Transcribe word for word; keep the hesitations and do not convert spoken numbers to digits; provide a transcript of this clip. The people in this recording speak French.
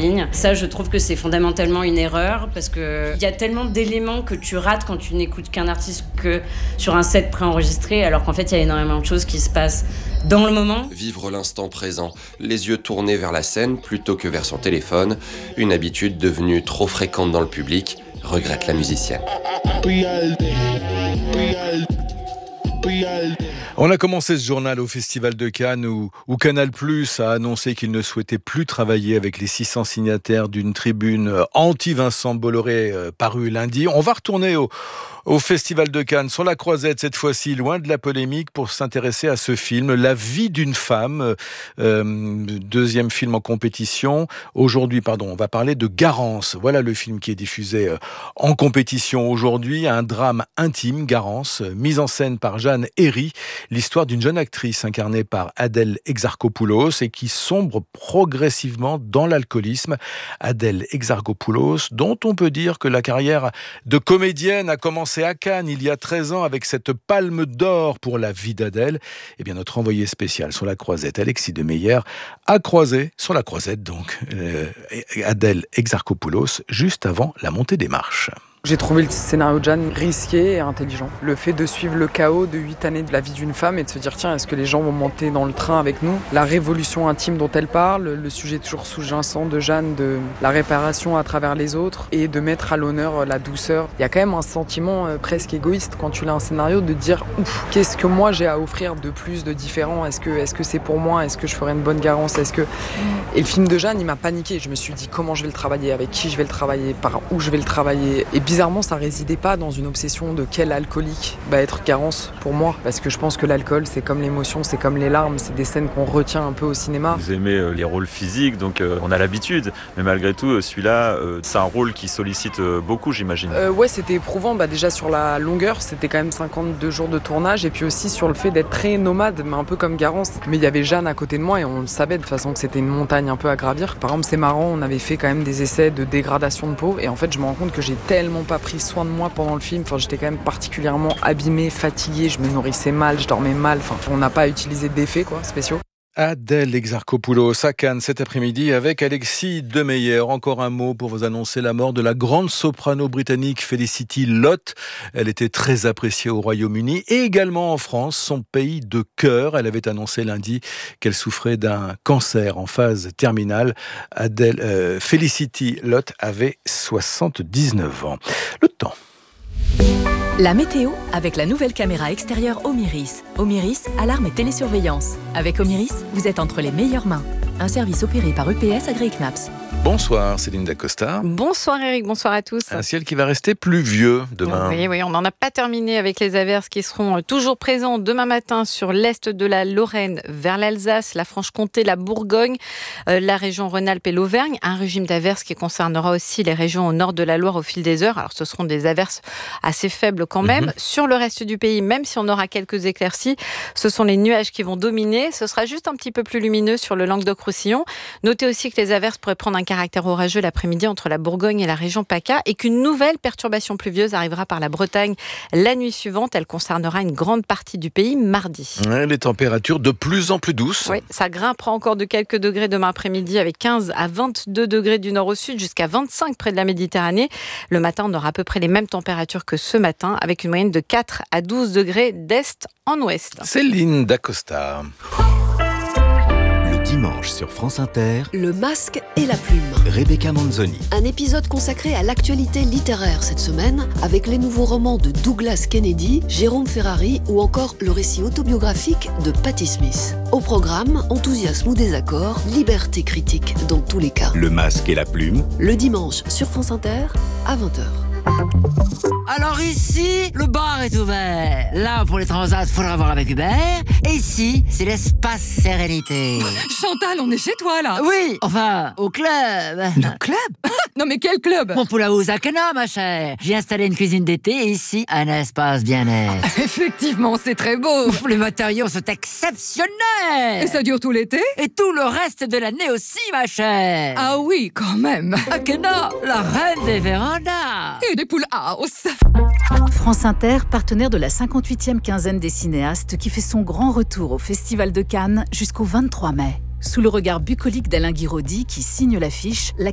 ligne. Ça, je trouve que c'est fondamentalement une erreur parce qu'il y a tellement d'éléments que tu rates quand tu n'écoutes qu'un artiste que sur un set préenregistré, alors qu'en fait, il y a énormément de choses qui se passent dans le moment. Vivre l'instant présent, les yeux tournés vers la scène plutôt que vers son téléphone, une habitude devenue trop fréquente dans le public, regrette la musicienne. On a commencé ce journal au Festival de Cannes où, où Canal+ a annoncé qu'il ne souhaitait plus travailler avec les six cents signataires d'une tribune anti-Vincent Bolloré euh, parue lundi. On va retourner au, au Festival de Cannes sur la Croisette cette fois-ci, loin de la polémique, pour s'intéresser à ce film, La vie d'une femme, euh, deuxième film en compétition. Aujourd'hui, pardon, on va parler de Garance. Voilà le film qui est diffusé euh, en compétition aujourd'hui, un drame intime, Garance, mise en scène par Jeanne Herry. L'histoire d'une jeune actrice incarnée par Adèle Exarchopoulos et qui sombre progressivement dans l'alcoolisme. Adèle Exarchopoulos, dont on peut dire que la carrière de comédienne a commencé à Cannes il y a treize ans avec cette palme d'or pour La vie d'Adèle. Eh bien, notre envoyé spécial sur la Croisette, Alexis Demeyer, a croisé sur la Croisette donc euh, Adèle Exarchopoulos juste avant la montée des marches. J'ai trouvé le scénario de Jeanne risqué et intelligent. Le fait de suivre le chaos de huit années de la vie d'une femme et de se dire tiens, est-ce que les gens vont monter dans le train avec nous ? La révolution intime dont elle parle, le sujet toujours sous-jacent de Jeanne de la réparation à travers les autres et de mettre à l'honneur la douceur. Il y a quand même un sentiment presque égoïste quand tu lis un scénario de dire ouf, qu'est-ce que moi j'ai à offrir de plus, de différent ? Est-ce que, est-ce que c'est pour moi ? Est-ce que je ferai une bonne Garance ? Est-ce que... Et le film de Jeanne, il m'a paniqué. Je me suis dit comment je vais le travailler, avec qui je vais le travailler, par où je vais le travailler. Et bizarrement, ça résidait pas dans une obsession de quel alcoolique va être Garance pour moi. Parce que je pense que l'alcool, c'est comme l'émotion, c'est comme les larmes, c'est des scènes qu'on retient un peu au cinéma. Vous aimez euh, les rôles physiques, donc euh, on a l'habitude. Mais malgré tout, euh, celui-là, euh, c'est un rôle qui sollicite euh, beaucoup, j'imagine. Euh, ouais, c'était éprouvant. Bah, déjà sur la longueur, c'était quand même cinquante-deux jours de tournage. Et puis aussi sur le fait d'être très nomade, mais un peu comme Garance. Mais il y avait Jeanne à côté de moi et on le savait de toute façon que c'était une montagne un peu à gravir. Par exemple, c'est marrant, on avait fait quand même des essais de dégradation de peau. Et en fait, je me rends compte que j'ai tellement pas pris soin de moi pendant le film. Enfin, j'étais quand même particulièrement abîmée, fatiguée, je me nourrissais mal, je dormais mal. Enfin, on n'a pas utilisé d'effets quoi, spéciaux. Adèle Exarchopoulos à Cannes cet après-midi avec Alexis Demeyer. Encore un mot pour vous annoncer la mort de la grande soprano britannique Felicity Lott. Elle était très appréciée au Royaume-Uni et également en France, son pays de cœur. Elle avait annoncé lundi qu'elle souffrait d'un cancer en phase terminale. Adèle, euh, Felicity Lott avait soixante-dix-neuf ans. Le temps. La météo avec la nouvelle caméra extérieure Omiris. Omiris, alarme et télésurveillance. Avec Omiris, vous êtes entre les meilleures mains. Un service opéré par U P S AgriKnaps. Bonsoir Céline Dacosta. Bonsoir Eric, bonsoir à tous. Un ciel qui va rester pluvieux demain. Oui, oui, on n'en a pas terminé avec les averses qui seront toujours présentes demain matin sur l'est de la Lorraine, vers l'Alsace, la Franche-Comté, la Bourgogne, euh, la région Rhône-Alpes et l'Auvergne. Un régime d'averses qui concernera aussi les régions au nord de la Loire au fil des heures. Alors ce seront des averses assez faibles quand même. Mm-hmm. Sur le reste du pays, même si on aura quelques éclaircies, ce sont les nuages qui vont dominer. Ce sera juste un petit peu plus lumineux sur le Languedoc-Roussillon. Notez aussi que les averses pourraient prendre un caractère orageux l'après-midi entre la Bourgogne et la région PACA et qu'une nouvelle perturbation pluvieuse arrivera par la Bretagne la nuit suivante. Elle concernera une grande partie du pays mardi. Ouais, les températures de plus en plus douces. Oui, ça grimpera encore de quelques degrés demain après-midi avec quinze à vingt-deux degrés du nord au sud jusqu'à vingt-cinq près de la Méditerranée. Le matin, on aura à peu près les mêmes températures que ce matin avec une moyenne de quatre à douze degrés d'est en ouest. Céline Dacosta. Dimanche sur France Inter, Le Masque et la Plume. Rebecca Manzoni. Un épisode consacré à l'actualité littéraire cette semaine, avec les nouveaux romans de Douglas Kennedy, Jérôme Ferrari ou encore le récit autobiographique de Patti Smith. Au programme, enthousiasme ou désaccord, liberté critique dans tous les cas. Le Masque et la Plume. Le dimanche sur France Inter à vingt heures. Alors ici, le bar est ouvert. Là, pour les transats, faudra voir avec Hubert. Et ici, c'est l'espace sérénité. Chantal, on est chez toi, là. Oui, enfin, au club. Le club? Non, mais quel club? Mon poulaou Zakena, ma chère. J'ai installé une cuisine d'été et ici, un espace bien-être. Effectivement, c'est très beau. Les matériaux sont exceptionnels. Et ça dure tout l'été? Et tout le reste de l'année aussi, ma chère. Ah oui, quand même. Zakena, la reine des vérandas. Et des poules house. France Inter, partenaire de la cinquante-huitième quinzaine des cinéastes qui fait son grand retour au Festival de Cannes jusqu'au vingt-trois mai. Sous le regard bucolique d'Alain Guiraudy qui signe l'affiche, la